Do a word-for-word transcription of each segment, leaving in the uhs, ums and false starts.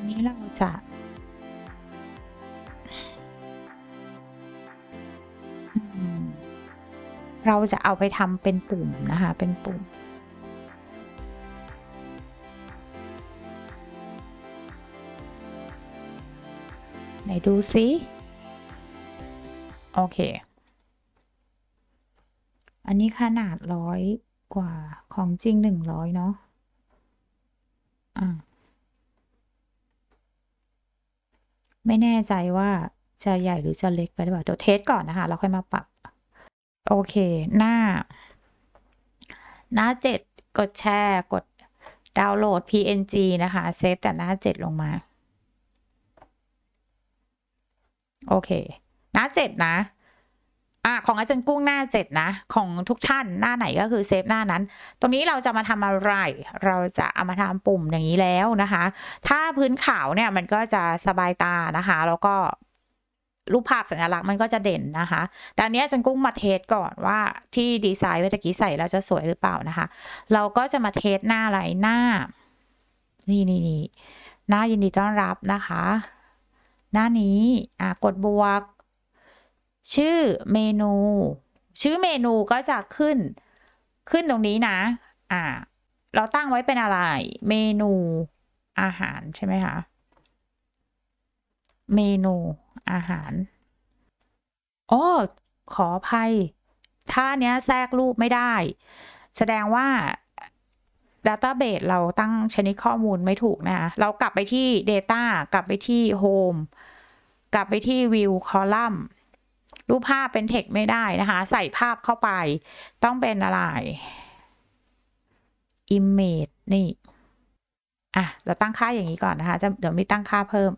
นี้เราจะเราจะเอาไปทำเป็นปุ่มนะคะเป็นปุ่มไหนดูซิโอเคอันนี้ขนาดร้อยกว่าของจริงหนึ่งร้อยเนาะอ่าไม่แน่ใจว่าจะใหญ่หรือจะเล็กไปหรือเปล่าเดี๋ยวเทสก่อนนะคะเราค่อยมาปรับโอเคหน้าหน้าเจ็ดกดแชร์กดดาวน์โหลด พี เอ็น จี นะคะเซฟแต่หน้าเจ็ดลงมาโอเคหน้าเจ็ดนะอ่ะของอาจารย์กุ้งหน้าเจ็ดนะของทุกท่านหน้าไหนก็คือเซฟหน้านั้นตรงนี้เราจะมาทำอะไรเราจะเอามาทำปุ่มอย่างนี้แล้วนะคะถ้าพื้นขาวเนี่ยมันก็จะสบายตานะคะแล้วก็รูปภาพสัญลักษณ์มันก็จะเด่นนะคะแต่อันนี้อาจารย์กุ้งมาเทสก่อนว่าที่ดีไซน์เมื่อกี้ใส่แล้วจะสวยหรือเปล่านะคะเราก็จะมาเทสหน้าอะไรหน้านี่นี่นี่หน้ายินดีต้อนรับนะคะหน้านี้อ่ะกดบวกชื่อเมนูชื่อเมนูก็จะขึ้นขึ้นตรงนี้นะอ่าเราตั้งไว้เป็นอะไรเมนูอาหารใช่ไหมคะเมนูอาหารโอ้ขออภัยถ้าเนี้ยแทรกรูปไม่ได้แสดงว่า Database เราตั้งชนิดข้อมูลไม่ถูกนะคะเรากลับไปที่ Data กลับไปที่ Home กลับไปที่ View Column รูปภาพเป็น text ไม่ได้นะคะใส่ภาพเข้าไปต้องเป็นอะไร Image นี่อ่ะเราตั้งค่าอย่างนี้ก่อนนะคะจะเดี๋ยวมีตั้งค่าเพิ่ม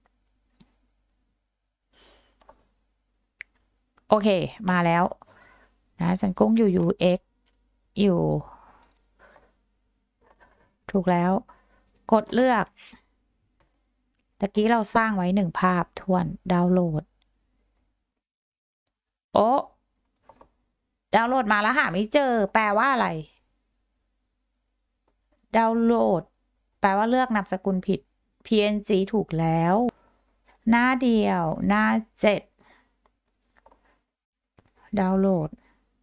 โอเคมาแล้วนะจันกุ้งอยู่ ยู เอ็กซ์ อยู่ถูกแล้วกดเลือกตะกี้เราสร้างไว้หนึ่งภาพทวนดาวน์โหลดโอ้ดาวน์โหลดมาแล้วหาไม่เจอแปลว่าอะไรดาวน์โหลดแปลว่าเลือกนามสกุลผิด พี เอ็น จี ถูกแล้วหน้าเดียวหน้าเจ็ดดาวน์โหลด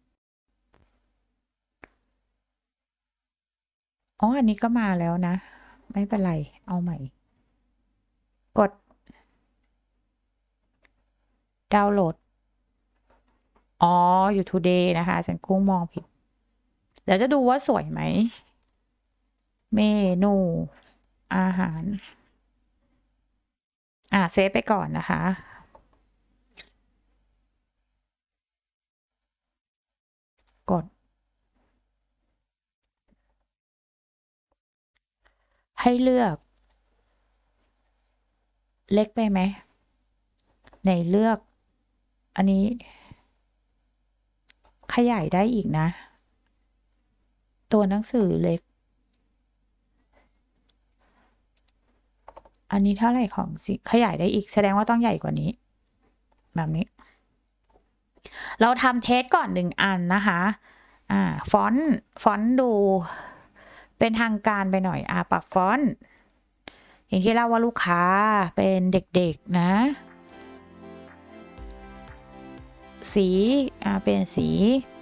อ๋ออันนี้ก็มาแล้วนะไม่เป็นไรเอาใหม่กดดาวน์โหลดอ๋ออยู่ today นะคะฉันกุ้งมองผิดเดี๋ยวจะดูว่าสวยไหมเมนูอาหารอ่าเซฟไปก่อนนะคะกดให้เลือกเล็กไปไหมในเลือกอันนี้ขยายได้อีกนะตัวหนังสือเล็กอันนี้เท่าไหร่ของสิขยายได้อีกแสดงว่าต้องใหญ่กว่านี้แบบนี้เราทำเทสก่อนหนึ่งอันนะคะอ่าฟอนต์ฟอนต์ดูเป็นทางการไปหน่อยอ่าปรับฟอนต์อย่างที่เล่าว่าลูกค้าเป็นเด็กๆนะสีอ่าเป็นสี